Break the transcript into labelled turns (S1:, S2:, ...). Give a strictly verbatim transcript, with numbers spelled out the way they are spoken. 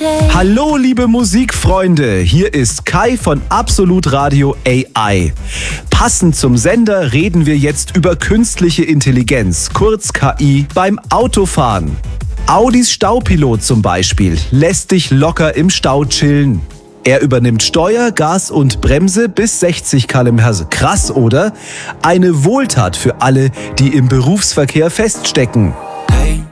S1: Hallo liebe Musikfreunde, hier ist Kai von Absolut Radio A I. Passend zum Sender reden wir jetzt über künstliche Intelligenz, kurz K I, beim Autofahren. Audis Staupilot zum Beispiel lässt dich locker im Stau chillen. Er übernimmt Steuer, Gas und Bremse bis sechzig Kilometer pro Stunde. Krass, oder? Eine Wohltat für alle, die im Berufsverkehr feststecken.
S2: Hey.